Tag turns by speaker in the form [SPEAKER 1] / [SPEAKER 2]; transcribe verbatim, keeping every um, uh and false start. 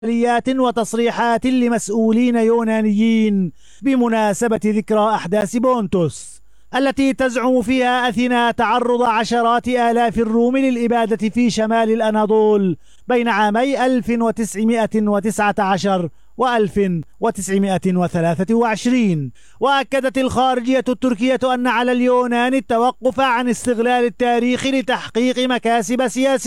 [SPEAKER 1] عمليات وتصريحات لمسؤولين يونانيين بمناسبة ذكرى أحداث بونتوس التي تزعم فيها أثينا تعرض عشرات آلاف الروم للإبادة في شمال الأناضول بين عامي ألف وتسعمائة وتسعة عشر و ألف وتسعمائة وثلاثة وعشرين. وأكدت الخارجية التركية أن على اليونان التوقف عن استغلال التاريخ لتحقيق مكاسب سياسية